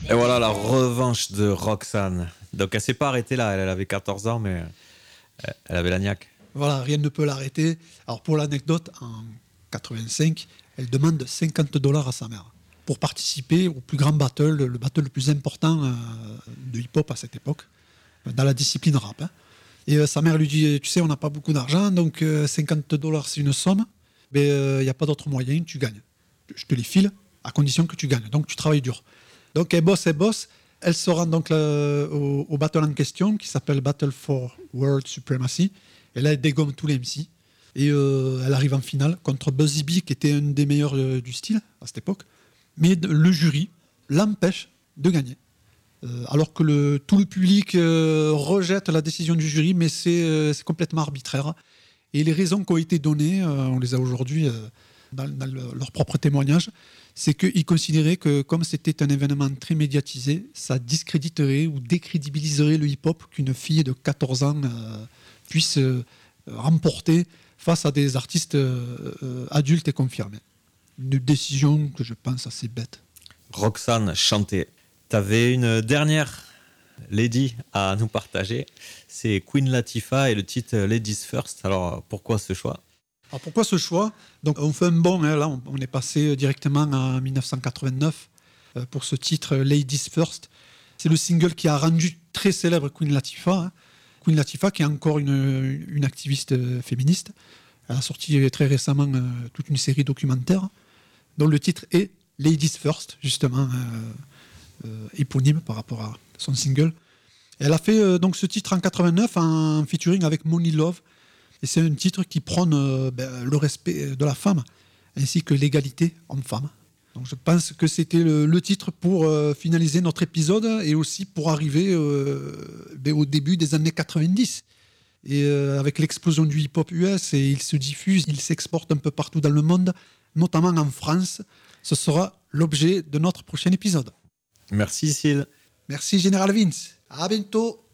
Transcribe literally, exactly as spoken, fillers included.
Et voilà la revanche de Roxane. Donc elle s'est pas arrêtée là, elle, elle avait quatorze ans, mais euh, elle avait la niaque. Voilà, rien ne peut l'arrêter. Alors pour l'anecdote, en quatre-vingt-cinq, elle demande cinquante dollars à sa mère pour participer au plus grand battle, le battle le plus important euh, de hip-hop à cette époque, dans la discipline rap. Hein. Et euh, sa mère lui dit, tu sais, on n'a pas beaucoup d'argent, donc euh, cinquante dollars c'est une somme, mais il euh, n'y a pas d'autre moyen, tu gagnes. Je te les file, à condition que tu gagnes, donc tu travailles dur. Donc elle bosse, elle bosse, elle se rend donc là, au, au battle en question, qui s'appelle Battle for World Supremacy, et là elle dégomme tous les M C, et euh, elle arrive en finale contre Buzzy B, qui était un des meilleurs euh, du style à cette époque, mais le jury l'empêche de gagner. Euh, alors que le, tout le public euh, rejette la décision du jury, mais c'est, euh, c'est complètement arbitraire. Et les raisons qui ont été données, euh, on les a aujourd'hui euh, dans, dans le, leur propre témoignage, c'est qu'ils considéraient que comme c'était un événement très médiatisé, ça discréditerait ou décrédibiliserait le hip-hop qu'une fille de quatorze ans euh, puisse euh, remporter face à des artistes euh, euh, adultes et confirmés. Une décision que je pense assez bête. Roxane chantait. T'avais une dernière lady à nous partager, c'est Queen Latifah et le titre Ladies First. Alors pourquoi ce choix ? Alors pourquoi ce choix ? Donc on fait un bond, hein, là on, on est passé directement en dix-neuf cent quatre-vingt-neuf euh, pour ce titre Ladies First. C'est le single qui a rendu très célèbre Queen Latifah. Hein. Queen Latifah qui est encore une, une activiste euh, féministe. Elle a sorti très récemment euh, toute une série documentaire dont le titre est Ladies First, justement. Euh, Euh, éponyme par rapport à son single. Et elle a fait euh, donc ce titre en quatre-vingt-neuf en featuring avec Money Love. Et c'est un titre qui prône euh, ben, le respect de la femme ainsi que l'égalité homme-femme. Donc je pense que c'était le, le titre pour euh, finaliser notre épisode et aussi pour arriver euh, ben, au début des années quatre-vingt-dix. Et euh, avec l'explosion du hip-hop U S, et il se diffuse, il s'exporte un peu partout dans le monde, notamment en France. Ce sera l'objet de notre prochain épisode. Merci Syl. Merci Général Vince. À bientôt.